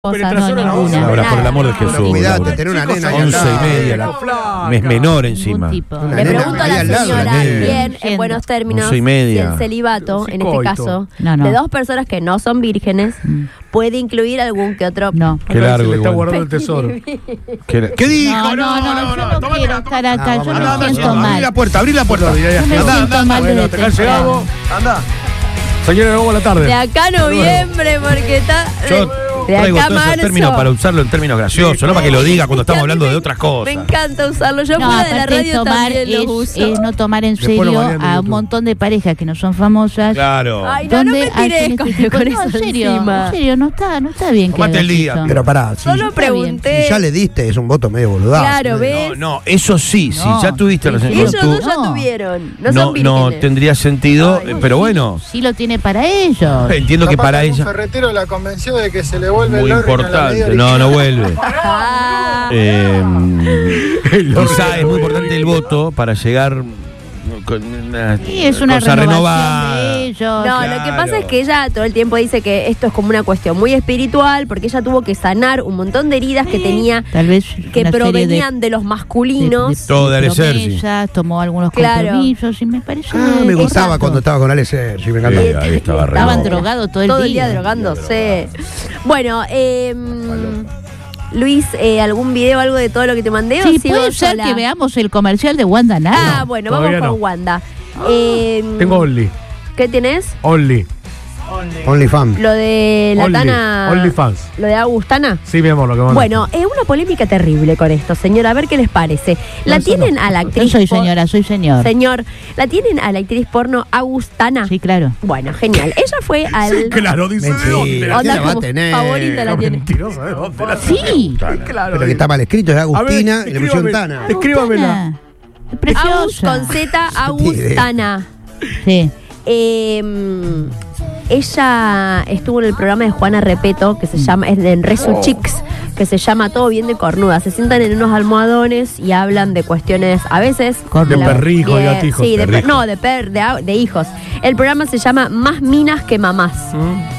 Penetración en la boca. Ahora, por el amor de Jesús. Cuidate, tener una nena ahí al 11:30. lado. Es menor encima. Le nena pregunto a ahí la al lado, señora, la nena. bien, en buenos términos, 11:30. si el celibato, en este Coito. caso, No. de dos personas que no son vírgenes, puede incluir algún que otro. No. Qué largo Se le está igual. guardando el tesoro. ¿Qué dijo? No, yo no quiero estar acá, yo Anda, me siento abrí mal. la puerta, abrí la puerta. Yo me siento mal Bueno, desde te calce temprano. Gabo. Anda. Señora, luego a la De tarde. acá a noviembre, porque está. Yo de traigo acá a todos esos marzo. términos para usarlo en términos graciosos, no para que lo diga cuando estamos hablando de otras Me cosas. encanta usarlo. Yo No, fuera de la aparte radio tomar también lo uso. es no tomar en Después lo serio banean de a un YouTube. montón de parejas que no son famosas. Claro. Ay, no me donde tires hacen con este tipo- eso No, en serio, encima. no está bien que Tomate hagas el día. eso. Pero pará, si, Solo pregunté. si ya le diste, es un voto medio boludazo. Claro, ¿ves? No, eso sí, si No. ya tuviste relación con Ellos tú, dos ya No. tuvieron. No, no, son vírgenes. tendría sentido, Ay, pero bueno, Sí lo tiene para ellos. entiendo que para Un ella ferretero la convenció de que se le vuelve muy el orden a la medida importante. No vuelve. Ah. Quizá es muy importante el voto para llegar con una Sí, es una cosa renovación renovada. de ellos. No, Claro. lo que pasa es que ella todo el tiempo dice que esto es como una cuestión muy espiritual, porque ella tuvo que sanar un montón de heridas que tenía, Tal vez que una serie de los masculinos. Todo de Ale Sergi. promesas, tomó algunos Claro. compromisos y me parece Me gustaba Exacto. cuando estaba con Ale Sergi, me encantaba. Sí, ahí estaba re estaban loco. drogados todo el Todo el día. día drogándose. Bueno, Luis, ¿algún video, algo de todo lo que te mandé? Sí, o sigo puede ser sola? que veamos el comercial de Wanda Nara. Ah, bueno, vamos todavía con no. Wanda. Tengo Only. ¿Qué tenés? Only. OnlyFans. Lo de la Tana. OnlyFans. Lo de Agustana. Sí, mi amor, lo que manda. Bueno, una polémica terrible con esto, señora. A ver qué les parece. La eso tienen no. a la Yo actriz. soy señora, soy señor. Señor, la tienen a la actriz porno Agustana. Sí, claro. Bueno, genial. Ella fue al. Claro, dice de dónde. Mentira, Onda ¿quién la va a como tener? favorita la tiene. Mentirosa, ¿de dónde la Sí. Claro. Pero que está mal escrito, es Agustina y le pusieron Tana. Escríbamela. Agustana. Es preciosa. Agus con Z, Agustana. Sí. Ella estuvo en el programa de Juana Repeto, que se llama, es de Resu Chicks, que se llama Todo Bien de Cornuda. Se sientan en unos almohadones y hablan de cuestiones, a veces... De perrijos y gatijos. Sí, Perrijos. no, de hijos. El programa se llama Más Minas que Mamás.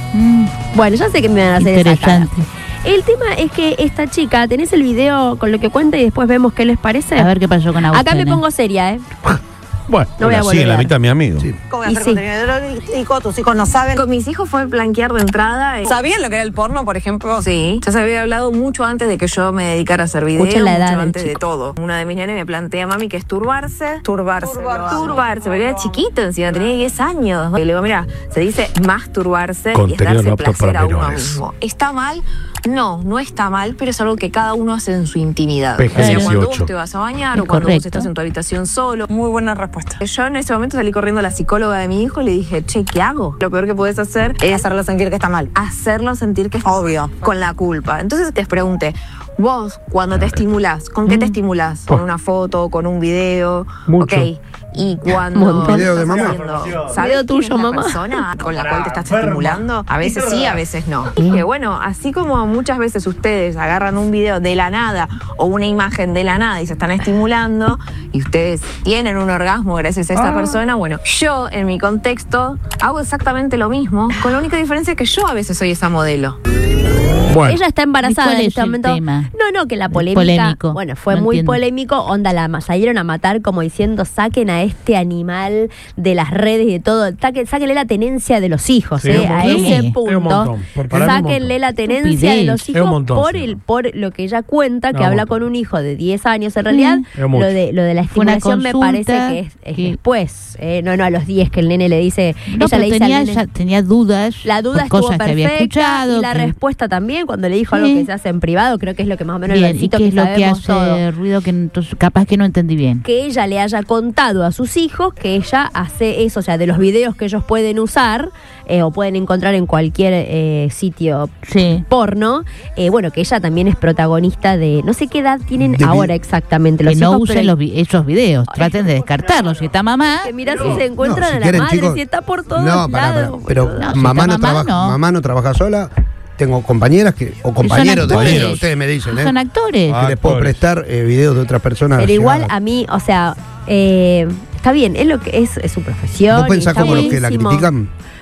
Bueno, ya sé que me van a hacer esa cara. Interesante. El tema es que esta chica, tenés el video con lo que cuenta y después vemos qué les parece. A ver qué pasó con Agustana. Acá me pongo seria, ¿eh? Bueno, No voy a Sí, en la volver. mitad mi amigo. Sí. ¿Cómo voy a Y hacer sí. contenido erótico? Tus hijos no saben. Con mis hijos fue blanquear de entrada. ¿Sabían lo que era el porno, por ejemplo? Sí, ya se había hablado mucho antes de que yo me dedicara a hacer videos, Escuchen la edad mucho del antes de chico. todo. Una de mis nenes me plantea, mami, que es turbarse. Turbarse. Pero era chiquito encima, tenía 10 años. Y le digo, mira, se dice masturbarse y es Contenido darse no apto placer para a uno menores. mismo. ¿Está mal? No está mal, pero es algo que cada uno hace en su intimidad. PG O sea, cuando 18. vos te vas a bañar Es o cuando vos correcto. estás en tu habitación solo. Muy buena respuesta. Yo en ese momento salí corriendo a la psicóloga de mi hijo y le dije, che, ¿qué hago? Lo peor que puedes hacer Es es hacerlo sentir que está mal. hacerlo sentir que es Obvio. con la culpa. Entonces te pregunté, vos cuando te estimulás, ¿con qué te estimulás? ¿Con una foto, con un video? Mucho. Ok. Y cuando Montón. Video de estás mamá. haciendo, ¿sabés Video quién tuyo, es la mamá. persona con la cual te estás estimulando? A veces sí, a veces no. Y dije, bueno, así como muchas veces ustedes agarran un video de la nada o una imagen de la nada y se están estimulando y ustedes tienen un orgasmo gracias a esta persona, bueno, yo en mi contexto hago exactamente lo mismo, con la única diferencia que yo a veces soy esa modelo. Bueno. Ella está embarazada ¿Y cuál en es este el momento. tema? No, que la polémica. Polémico. Bueno, fue No muy entiendo. polémico. Onda, salieron a matar como diciendo, saquen a este animal de las redes y de todo. Sáquenle la tenencia de los hijos, Sí, un a montón. ese Es un punto. montón. Para mí un Sáquenle montón. la tenencia de los Estupidez. Es un hijos montón, sí. por lo que ella cuenta, que No, habla montón. con un hijo de 10 años. En realidad, Es mucho. lo de la Fue una estimulación me parece consulta que es que- después. No a los 10 que el nene le dice. No, ella pero le dice al nene. tenía dudas. La duda por estuvo cosas que había perfecta escuchado. y la que- respuesta también cuando le dijo Sí. algo que se hace en privado, creo que es lo que más o menos Bien, el ¿y versito qué que es lo que sabemos hace todo. ruido que entonces capaz que no entendí bien? Que ella le haya contado a sus hijos que ella hace eso, o sea, de los videos que ellos pueden usar o pueden encontrar en cualquier sitio Sí. porno, bueno, que ella también es protagonista de, no sé qué edad tienen De ahora exactamente los Que no hijos, usen pero esos videos. Traten de descartarlos. Si está mamá. que mirá si se encuentran si a la quieren, madre, chicos, si está por todos no, pará, lados. pero boludo. No, si mamá, está no mamá, trabaja, no. mamá no trabaja sola. Tengo compañeras o compañeros de actores. video, ustedes me dicen, Son actores. que les puedo Actores. prestar videos de otras personas. Pero igual llegadas. a mí, o sea, está bien, es lo que es su profesión. ¿Vos pensás está como los que la buenísimo. critican?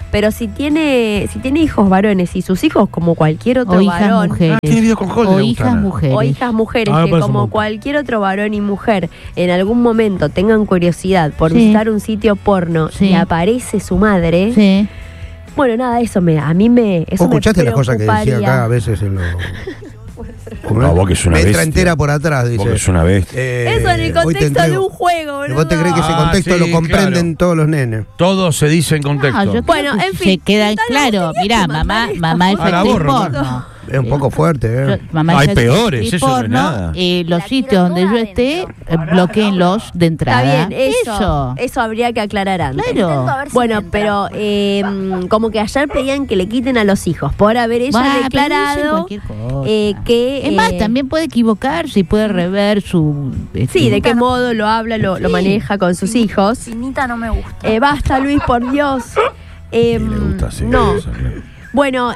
Pero si tiene hijos varones y sus hijos como cualquier otro O hijas varón, mujeres. tiene video con Holden, O le hijas gustan. mujeres. o hijas mujeres Ah, me que parece un como montón. cualquier otro varón y mujer en algún momento tengan curiosidad por Sí. visitar un sitio porno Sí. y aparece su madre, Sí. bueno, nada, a mí me ¿Vos escuchaste las cosas que decía preocuparía. acá a veces en los... No, vos que es una Metra bestia. entera por atrás, dice. Vos que es una bestia. Eso en el hoy te contexto de entrego. un juego, boludo. ¿Vos te crees que ese contexto sí, lo comprenden claro. todos los nenes? Todo se dice en contexto. No, yo creo Bueno, que en se fin, queda Dale, claro. vos tenías Mirá, que mamá mandar esta es foto. A la actriz borro, porno. Es un poco fuerte, Yo- ¿eh? mamá Hay es peores, actriz eso no es porno, nada. los sitios donde yo esté, bloqueenlos de entrada. Está bien, eso habría que aclarar antes. Claro. Bueno, pero como que ayer pedían que le quiten a los hijos por haber ella Bah, pero dicen declarado cualquier cosa. que... Es más, también puede equivocarse y puede rever su... Sí, de qué modo lo habla, lo maneja con sus hijos. Finita no me gusta. Basta, Luis, por Dios. Le gusta, sí, no. eso, claro. Bueno,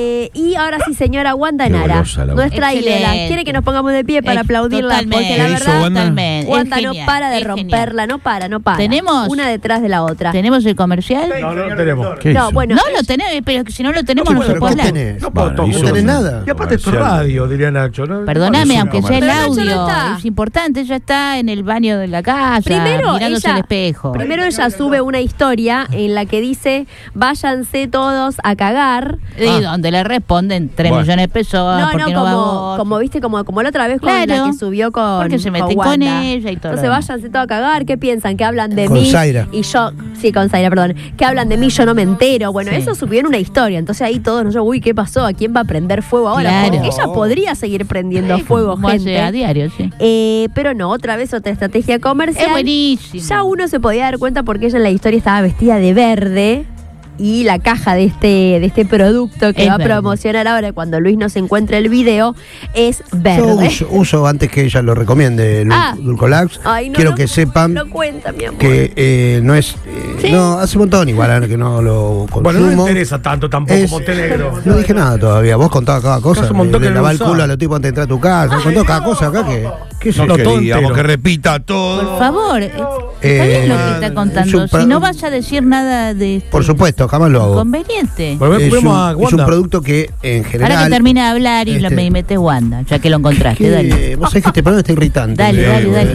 y ahora sí, señora Wanda Qué Nara, golosa la nuestra Excelente. ídola. ¿Quiere que nos pongamos de pie para aplaudirla? Totalmente. Porque la ¿Qué hizo verdad, Wanda? Totalmente. Wanda Es no genial, para de es romperla, no para. ¿Tenemos? Una detrás de la otra. ¿Tenemos el comercial? No, no tenemos. ¿Qué No, hizo? bueno, No lo tenemos, pero si no lo tenemos no se Pero puede ¿qué hablar. tenés? No puedo Bueno, tomar. hizo No tenés un nada. Y aparte es tu comercial. radio, diría Nacho. ¿no? Perdóname, Es aunque una sea el Pero Nacho no audio, está. es importante, ella está en el baño de la casa, Primero mirándose ella, al espejo. primero ella sube una historia en la que dice, váyanse todos a cagar. Y donde le responden 3 Bueno. millones de pesos, No, ¿por no, qué no va vos? como viste, como la otra vez con la Claro, que subió con porque se meten con con Wanda. ella y todo lo Entonces demás. váyanse todos a cagar, ¿qué piensan? Que hablan de Con mí Zaira. y yo, sí, con Zaira, perdón, que hablan de mí, yo no me entero. Bueno, Sí. eso subió en una historia, entonces ahí todos nosotros, uy, ¿qué pasó? ¿A quién va a prender fuego ahora? Claro. Porque ella podría seguir prendiendo fuego, Como hace gente. a diario, sí. Pero no, otra vez otra estrategia comercial. Es buenísimo. Ya uno se podía dar cuenta porque ella en la historia estaba vestida de verde y la caja de este producto que Es va a verde. promocionar ahora cuando Luis nos encuentre el video es Yo verde. uso antes que ella lo recomiende, Ah. Dulcolax. Ay, no, Quiero no, que sepan no cuenta, mi amor. que no es... No, hace un montón igual que no lo consumo. Bueno, no me interesa tanto tampoco Es- Montenegro. No dije nada todavía. Vos contabas cada cosa. Hace un montón de que no lavar el lo usaba. culo a los tipos antes de entrar a tu casa. Contó cada cosa acá que... ¿Qué es No, eso? que todo digamos entero. que repita todo. Por favor, está bien lo que está contando. es un Si no vaya a decir nada de Por supuesto, jamás lo hago. conveniente. Volvemos a Es un Wanda. producto que en general... Ahora que termina de hablar y este, me metes Wanda, ya que lo encontraste, que- dale. Vos sabés que este programa está irritante. Dale, dale.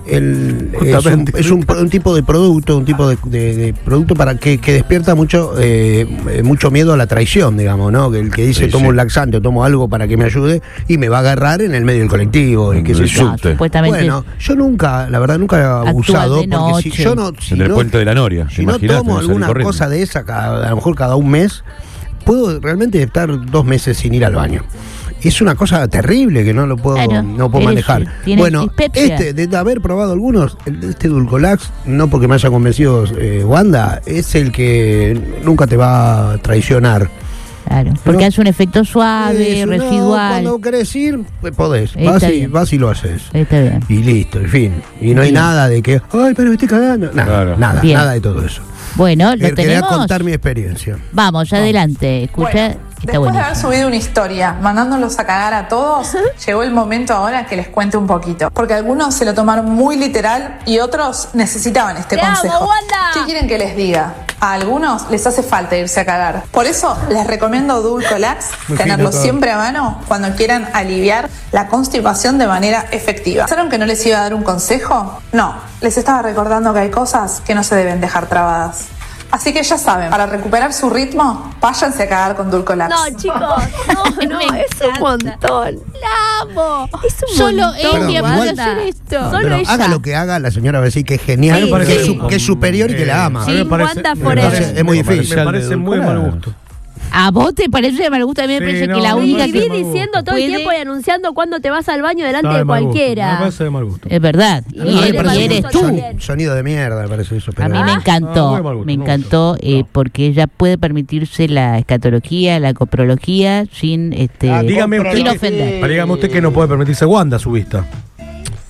Es un tipo de producto, un tipo de producto para que despierta mucho miedo a la traición, digamos, ¿no? Que el que dice Sí, tomo sí. un laxante o tomo algo para que me ayude y me va a agarrar en el medio del colectivo. Y qué sé El yo. subte. Supuestamente. Bueno, yo nunca, la verdad, nunca he Actúa abusado de porque si noche. yo no, si En el no- puente de la Noria. si no Imaginate, tomo salir alguna corriendo. cosa de esa, a lo mejor cada un mes, puedo realmente estar 2 meses sin ir al baño. Es una cosa terrible que no lo puedo, Claro, no puedo eres- manejar. tienes Bueno, dispepsia. de haber probado algunos, este Dulcolax, no porque me haya convencido Wanda, es el que nunca te va a traicionar. Claro, porque No. hace un efecto suave, Eso, no, residual. cuando querés ir, pues podés. Está bien. Vas y lo haces. Está bien. Y listo, en fin. Y no hay Bien. nada de que, ay, pero me estoy cagando. Nada, Claro. nada, Bien. nada de todo eso. Bueno, ¿lo Quería tenemos? contar mi experiencia. Vamos, adelante. Escucha, Bueno, que está después de haber buenísimo. subido una historia mandándolos a cagar a todos, llegó el momento ahora que les cuente un poquito. Porque algunos se lo tomaron muy literal y otros necesitaban este ¡Te amo, consejo. Wanda! ¿Qué quieren que les diga? A algunos les hace falta irse a cagar. Por eso les recomiendo Dulcolax, Muy tenerlo fino todo. siempre a mano cuando quieran aliviar la constipación de manera efectiva. ¿Pensaron que no les iba a dar un consejo? No, les estaba recordando que hay cosas que no se deben dejar trabadas. Así que ya saben, para recuperar su ritmo, váyanse a cagar con Dulcolax. No, chicos, no, Me es un montón. ¡La amo! Es un Solo montón, ella puede Wanda. hacer esto. No, Solo pero ella. haga lo que haga, la señora va a decir que es genial, Sí, que, sí. que es superior y que la ama. A mí me Sin parece- Wanda me forever. parece- Es muy difícil. Me parece muy de mal gusto. ¿A vos te parece de mal gusto? A mí me Sí, parece no, que la me única parece Viví mal que... gusto. diciendo todo el Puede- tiempo y anunciando cuando te vas al baño delante Está de mal gusto. Me cualquiera. parece de mal gusto. Es verdad. A mí me Y parece eres un tú. Sonido de mierda, me parece eso. A Pero mí me encantó, muy mal gusto, me no encantó gusta. No. porque ella puede permitirse la escatología, la coprología sin Dígame sin usted, ofender. dígame usted que no puede permitirse Wanda a su vista.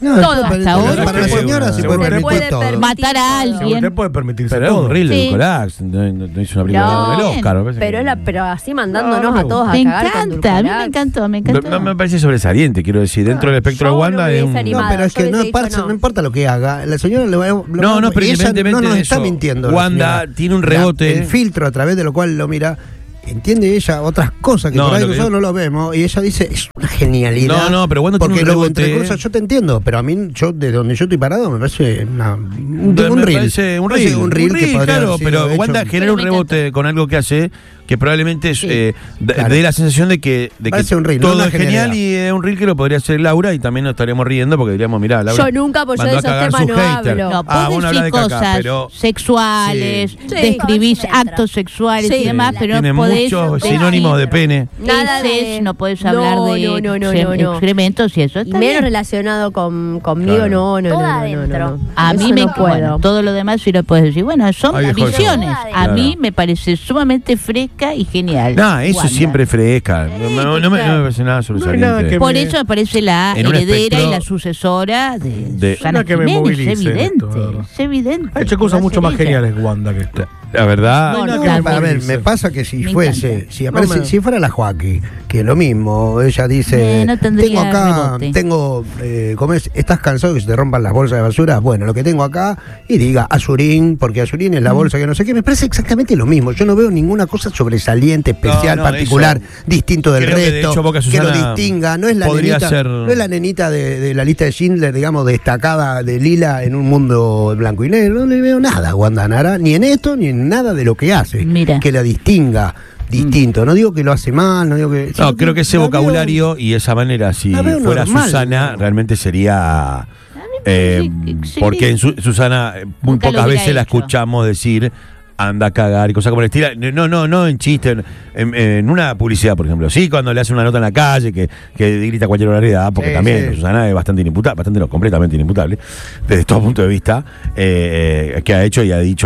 No, Todo pero hasta ahora. para la señora se puede permitir todo. Matar a Usted alguien. puede permitirse Pero es todo. un reel de Sí. Dulcolax. No hizo una película No, del Oscar. me parece Pero, que- pero así mandándonos No, a todos a Me cagar con encanta, a mí me Dulcolax. encantó, me No, encantó. no me parece sobresaliente, quiero decir. Dentro del espectro Yo de Wanda no es hubiese un. animado. No, pero es Yo que hubiese no, dicho no importa lo que haga. La señora le va a. No, pero ella independientemente no nos de está eso, mintiendo. la Wanda señora. tiene un rebote. El filtro a través de lo cual lo mira. Entiende ella otras cosas que No, por ahí lo que nosotros yo- no lo vemos. Y ella dice, es una genialidad. No, pero Wanda tiene porque un luego rebote, entre cosas, yo te entiendo, pero a mí, yo de donde yo estoy parado, me parece un Me reel. parece un Me parece reel. un reel que podría claro, haber sido pero hecho. Wanda genera un me rebote con algo que hace que probablemente Claro. dé la sensación de que Parece un reel, no todo una es genial genialidad. y es un reel que lo podría hacer Laura y también nos estaríamos riendo porque diríamos, mirá, Laura. Yo nunca, pues yo mandó de a esos cagar temas su no hater. hablo. No, Ah, vos vos no hablás decís de caca, cosas pero sexuales, Sí. describís Todo eso me actos sexuales Sí. y demás, pero tiene no podés muchos decir sinónimos de pene. Nada heces, de- no podés No, hablar de no. excrementos y eso Y está menos bien. relacionado conmigo, Claro. no. Toda no. adentro. A Eso mí me no puedo. bueno, todo lo demás sí lo puedes decir. Bueno, son Ahí dejó visiones. eso. A Claro. mí me parece sumamente fresca y genial. No, eso Wanda. siempre es fresca. No me parece nada sobresaliente. nada que- Por eso aparece la En un heredera espectro y la sucesora de Susana Una que me Jiménez. movilice Es en evidente, esto. es evidente. Ha hecho cosas Va a mucho ser más ella. geniales Wanda que esto. La verdad. No, No, no, a ver, dice. me pasa que si Me fuese, encanta. si aparece, No me- si fuera la Joaquín, que lo mismo, ella dice, No tendría tengo acá, rebote. tengo, ¿cómo es? ¿Estás cansado de que se te rompan las bolsas de basura? Bueno, lo que tengo acá, y diga Azurín, porque Azurín es la bolsa que no sé qué, me parece exactamente lo mismo. Yo no veo ninguna cosa sobresaliente, especial, No, particular, eso. distinto del Creo que de resto, hecho Boca que lo Susana distinga. No es la podría nenita, ser- no es la nenita de la lista de Schindler, digamos, destacada de Lila en un mundo blanco y negro. No le veo nada a Wanda Nara, ni en esto, ni en nada de lo que hace. Mira. Que la distinga distinto. No digo que lo hace mal, no digo que. No, creo que ese la vocabulario y esa manera, si la veo fuera normal, Susana, ¿no? realmente sería. parece excelente. Porque en Susana muy Nunca lo pocas hubiera veces la hecho. escuchamos decir anda a cagar y cosas como el estilo. No en chiste, en una publicidad, por ejemplo. Sí, cuando le hace una nota en la calle que grita cualquier barbaridad, porque Sí, también sí. Susana es bastante inimputable, completamente inimputable, desde todo punto de vista, que ha hecho y ha dicho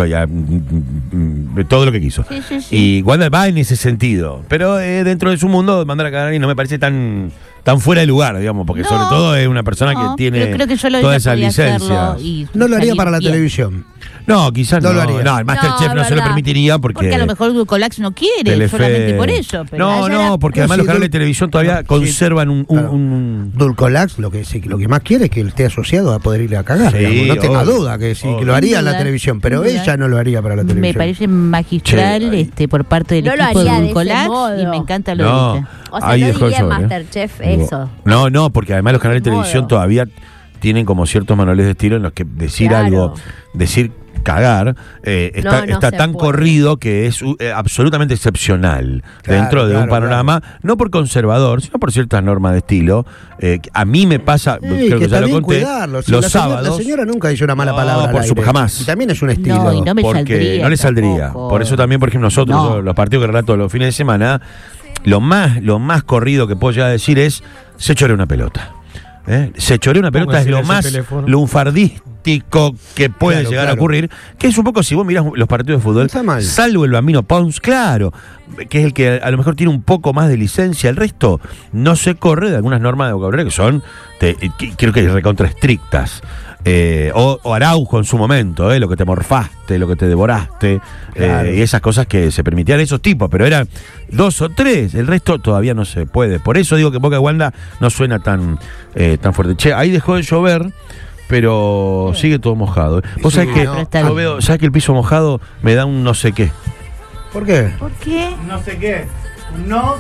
todo lo que quiso. Sí, sí, sí. Y Wanda va en ese sentido, pero dentro de su mundo, mandar a cagar y no me parece tan fuera de lugar, digamos, porque No, sobre todo es una persona no, que tiene pero creo que solo todas ella esas podía hacerlo licencias. y No lo haría salir para la bien. televisión. No, quizás No no. lo haría. No, el Masterchef No, no, es se lo verdad. permitiría Porque a lo mejor Dulcolax no quiere, Telefe- solamente por eso. Pero No, ella era- porque No, además sí, los canales Dul- de televisión todavía sí, conservan un claro. Dulcolax lo que más quiere es que él esté asociado a poder ir a cagar. Sí, digamos. No tenga obvio, duda que sí, obvio. que lo haría Sin en la duda, televisión, pero sin duda. ella no lo haría para la televisión. Me parece magistral Che, por parte del No lo equipo haría de de ese Dulcolax modo. y me encanta lo No. de ella. O sea, Ahí no dejó el diría en show, ¿eh? Masterchef Digo, eso. No, porque además los canales de Modo. televisión todavía tienen como ciertos manuales de estilo en los que decir Claro. algo, decir cagar, está no se tan puede. corrido que es absolutamente excepcional Claro, dentro de un claro, panorama, no por conservador, sino por ciertas normas de estilo. Que a mí me pasa, Sí, creo que ya lo también conté, cuidarlo. Si los la señora- sábados. La señora nunca dice una mala No, palabra. al por aire. jamás. Y también es un estilo. No, y no me porque saldría no le saldría. tampoco. Por eso también, por ejemplo, nosotros, No. los partidos que relato los fines de semana, lo más corrido que puedo llegar a decir es se chorea una pelota. Se chorea una pelota es lo Póngase más ese teléfono. lunfardístico que puede Claro, llegar a claro. ocurrir, que es un poco, si vos mirás los partidos de fútbol, No está mal. salvo el Bambino Pons, claro, que es el que a lo mejor tiene un poco más de licencia, el resto no se corre de algunas normas de vocabulario que son, creo que recontra estrictas. O Araujo en su momento, lo que te morfaste, lo que te devoraste, Claro. y esas cosas que se permitían esos tipos, pero eran 2 o 3, el resto todavía no se puede. Por eso digo que Boca de Wanda no suena tan fuerte. Che, ahí dejó de llover, pero sigue todo mojado. Vos Sí, sabés que no, está yo bien. veo, sabés que el piso mojado me da un no sé qué. ¿Por qué? ¿Por qué? No sé qué. No.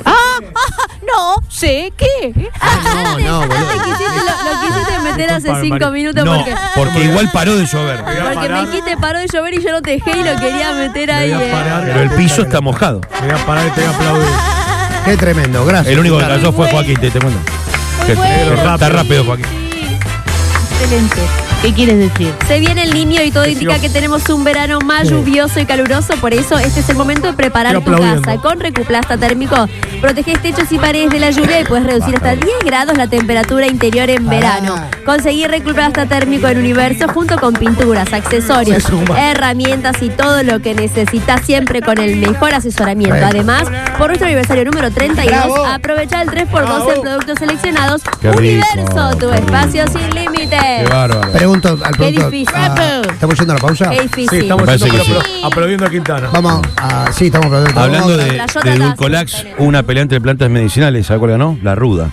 No sé qué. No, boludo. Lo quisiste meter hace Disculpame, 5 Mari. minutos No, porque porque igual paró de llover. me dijiste paró de llover y yo no te dejé y lo quería meter ahí. voy a parar. Pero el piso está mojado. Me voy a parar y te voy a aplaudir. Qué tremendo, gracias. El único que Ricardo. cayó fue Joaquín, te cuento. Muy bueno. Está rápido, Joaquín. Sí. Excelente. ¿Qué quieres decir? Se viene el niño y todo indica que tenemos un verano más lluvioso y caluroso, por eso este es el momento de preparar tu casa. Con Recuplasta Térmico proteges techos y paredes de la lluvia y puedes reducir hasta 10 grados la temperatura interior en verano. Conseguir Recuplasta Térmico en Universo junto con pinturas, accesorios, herramientas y todo lo que necesitas siempre con el mejor asesoramiento. Además, por nuestro aniversario número 32, aprovecha el 3x2 en productos seleccionados. Qué rico. Universo, tu espacio sin límite. Qué bárbaro. Pregunto al Qué productor. difícil. ¿Estamos yendo a la pausa? Qué difícil. Sí, estamos Parece haciendo, que pero aplaudiendo a Quintana. Vamos a... Sí, estamos aplaudiendo. Hablando La de Yota Dulcolax, Tazo. una pelea entre plantas medicinales, ¿sabes cuál ganó? La ruda.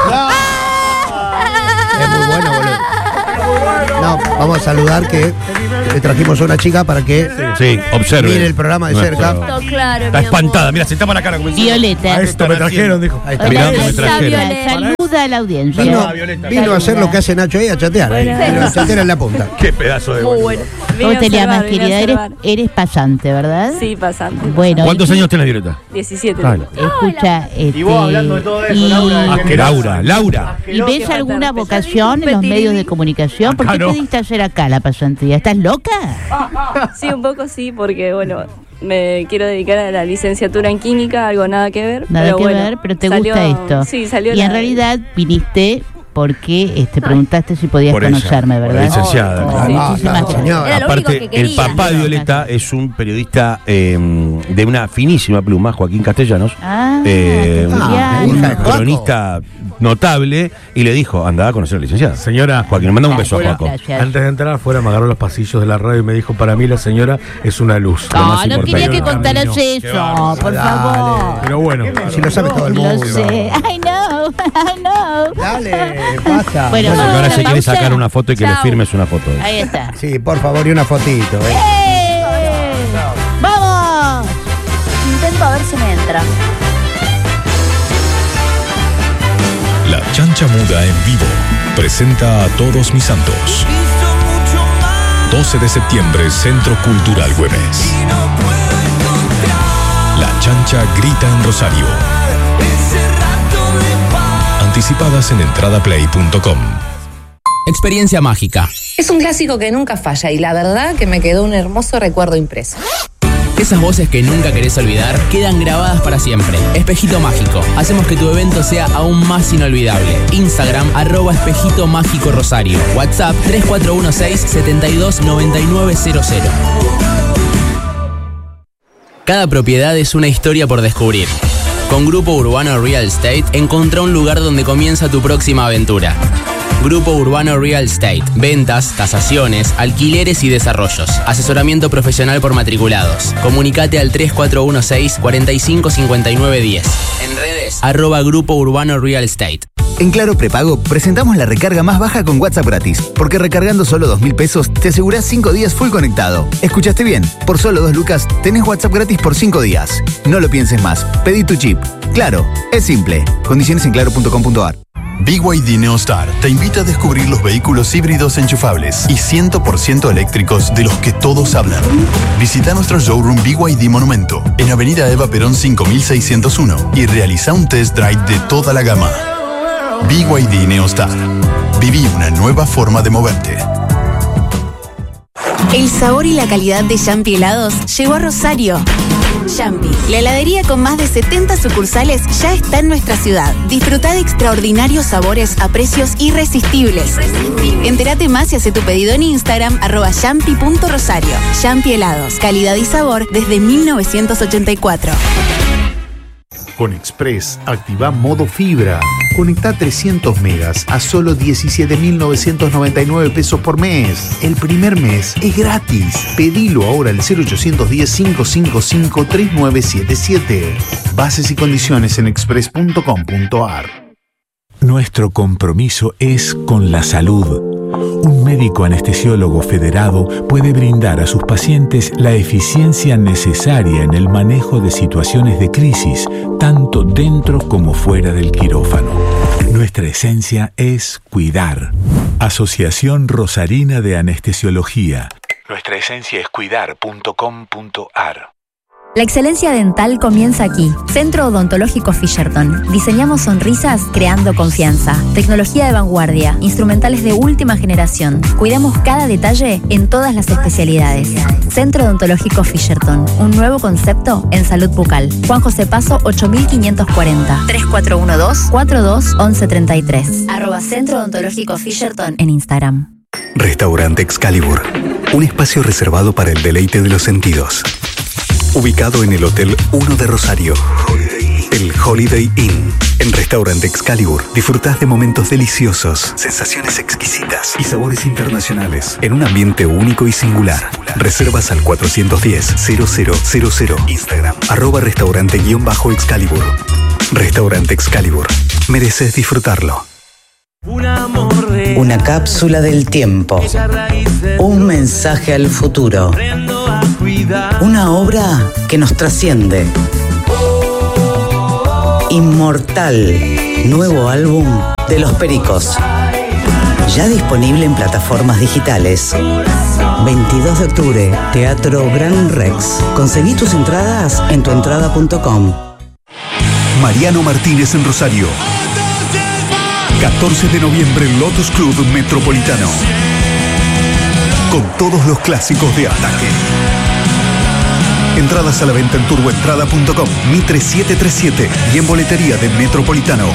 Es muy bueno, boludo. No, vamos a saludar que le trajimos a una chica para que Sí, observe. mire el programa de cerca. Todo claro, Está mi amor. espantada, mira, se tapa la cara como diciendo, Violeta. A esto me trajeron, dijo. Ahí está. Mirá dónde me Violeta, trajeron. Violeta. Saluda a la audiencia. Vino a hacer lo que hace Nacho ahí, a chatear. A chatear en la punta. Qué pedazo de Muy bueno. ¿Cómo te llamas, querida? Eres pasante, ¿verdad? Sí, pasante. Bueno. ¿Cuántos años tenés, Violeta? 17. Escucha, Y vos hablando de todo eso, Laura. Ah, que Laura. ¿Y ves alguna vocación en los medios de comunicación? ¿Por qué no. te diste a hacer acá la pasantía? ¿Estás loca? Sí, un poco sí, porque bueno, me quiero dedicar a la licenciatura en química, algo nada que ver. Nada pero que bueno, ver, pero te salió- gusta esto. Sí, salió Y en realidad viniste porque preguntaste si podías Por ella, conocerme, por la ¿verdad? licenciada, Oh, claro. sí, muchísimas gracias. señor. Era lo único Aparte, que quería. el papá de Violeta es un periodista de una finísima pluma, Joaquín Castellanos. Ah, hija Un de Joaco. cronista notable, y le dijo, anda a conocer a la licenciada. Señora, Joaquín, manda un beso a afuera, Joaco. Gracias. antes de entrar afuera me agarró los pasillos de la radio y me dijo, para mí la señora es una luz. Lo más No, no importante. quería que contaras Qué eso, bárbaro. por Dale. favor. Pero bueno. Si lo sabe todo el mundo. Lo sé. I know, I know. Dale, pasa. Bueno, Bueno, que ahora ¿una se quiere pausa? sacar una foto y que le Chao. firmes una foto. Ahí está. Sí, por favor, y una fotito. ¡Vamos! Intento a ver si me entra. La Chancha Muda en vivo presenta a Todos Mis Santos. 12 de septiembre, Centro Cultural Güemes. La Chancha grita en Rosario. Anticipadas en entradaplay.com. Experiencia mágica. Es un clásico que nunca falla y la verdad que me quedó un hermoso recuerdo impreso. Esas voces que nunca querés olvidar quedan grabadas para siempre. Espejito Mágico. Hacemos que tu evento sea aún más inolvidable. Instagram, @Espejito Mágico Rosario. WhatsApp 3416-729900. Cada propiedad es una historia por descubrir. Con Grupo Urbano Real Estate, encontrá un lugar donde comienza tu próxima aventura. Grupo Urbano Real Estate. Ventas, tasaciones, alquileres y desarrollos. Asesoramiento profesional por matriculados. Comunicate al 3416-455910. En redes, @Grupo Urbano Real Estate. En Claro Prepago presentamos la recarga más baja con WhatsApp gratis, porque recargando solo 2.000 pesos te asegurás 5 días full conectado. ¿Escuchaste bien? Por solo 2 lucas tenés WhatsApp gratis por 5 días. No lo pienses más, pedí tu chip. Claro, es simple. Condiciones en claro.com.ar. BYD Neostar te invita a descubrir los vehículos híbridos enchufables y 100% eléctricos de los que todos hablan. Visita nuestro showroom BYD Monumento en Avenida Eva Perón 5601 y realiza un test drive de toda la gama. BYD Neostar. Viví una nueva forma de moverte. El sabor y la calidad de Yampi Helados llegó a Rosario. Yampi, la heladería con más de 70 sucursales, ya está en nuestra ciudad. Disfruta de extraordinarios sabores a precios irresistibles. Entérate más y hace tu pedido en Instagram @yampi.rosario. Yampi Helados, calidad y sabor desde 1984. Con Express, activa modo fibra. Conecta 300 megas a solo 17.999 pesos por mes. El primer mes es gratis. Pedilo ahora al 0810-555-3977. Bases y condiciones en express.com.ar. Nuestro compromiso es con la salud. Un médico anestesiólogo federado puede brindar a sus pacientes la eficiencia necesaria en el manejo de situaciones de crisis, tanto dentro como fuera del quirófano. Nuestra esencia es cuidar. Asociación Rosarina de Anestesiología. Nuestra esencia es cuidar.com.ar. La excelencia dental comienza aquí. Centro Odontológico Fisherton. Diseñamos sonrisas creando confianza. Tecnología de vanguardia. Instrumentales de última generación. Cuidamos cada detalle en todas las especialidades. Centro Odontológico Fisherton. Un nuevo concepto en salud bucal. Juan José Paso 8540. 3412-421133. @Centro Odontológico Fisherton en Instagram. Restaurante Excalibur. Un espacio reservado para el deleite de los sentidos. Ubicado en el Hotel 1 de Rosario. El Holiday Inn. En Restaurante Excalibur disfrutás de momentos deliciosos, sensaciones exquisitas y sabores internacionales en un ambiente único y singular. Reservas al 410-0000. Instagram @restaurante_Excalibur. Restaurante Excalibur. Mereces disfrutarlo. Una cápsula del tiempo. Un mensaje al futuro. Una obra que nos trasciende. Inmortal. Nuevo álbum de Los Pericos. Ya disponible en plataformas digitales. 22 de octubre, Teatro Gran Rex. Conseguí tus entradas en tuentrada.com. Mariano Martínez en Rosario. 14 de noviembre, Lotus Club Metropolitano. Con todos los clásicos de Ataque. Entradas a la venta en turboentrada.com, Mitre 737 y en boletería de Metropolitano.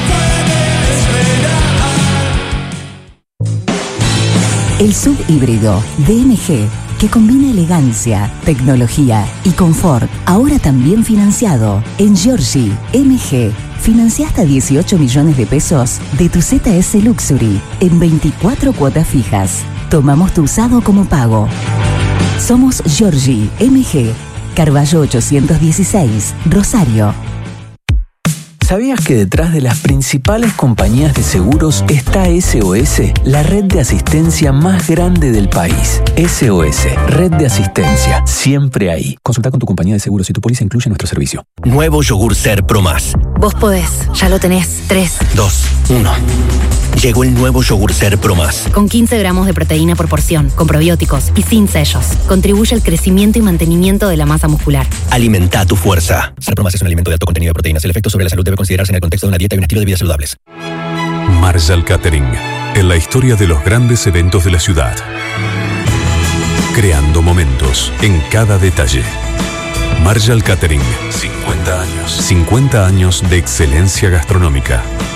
El SUV híbrido DMG, que combina elegancia, tecnología y confort, ahora también financiado. En Giorgi MG, financia hasta 18 millones de pesos de tu ZS Luxury en 24 cuotas fijas. Tomamos tu usado como pago. Somos Giorgi MG, Carballo 816, Rosario. ¿Sabías que detrás de las principales compañías de seguros está SOS, la red de asistencia más grande del país? SOS, red de asistencia, siempre ahí. Consulta con tu compañía de seguros si tu póliza incluye nuestro servicio. Nuevo yogur Ser Pro Más. Vos podés, ya lo tenés. 3, 2, 1. Llegó el nuevo yogur Ser Pro Más. Con 15 gramos de proteína por porción, con probióticos y sin sellos. Contribuye al crecimiento y mantenimiento de la masa muscular. Alimenta tu fuerza. Ser Pro Más es un alimento de alto contenido de proteínas. El efecto sobre la salud debe considerarse en el contexto de una dieta y un estilo de vida saludables. Marshall Catering. En la historia de los grandes eventos de la ciudad. Creando momentos en cada detalle. Marshall Catering. 50 años. 50 años de excelencia gastronómica.